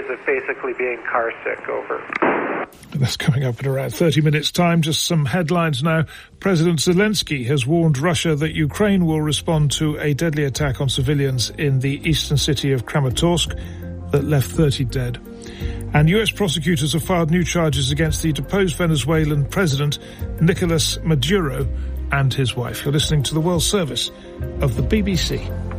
of basically being car sick. Over. That's coming up in around 30 minutes' time. Just some headlines now. President Zelensky has warned Russia that Ukraine will respond to a deadly attack on civilians in the eastern city of Kramatorsk that left 30 dead. And US prosecutors have filed new charges against the deposed Venezuelan president, Nicolas Maduro, and his wife. You're listening to the World Service of the BBC.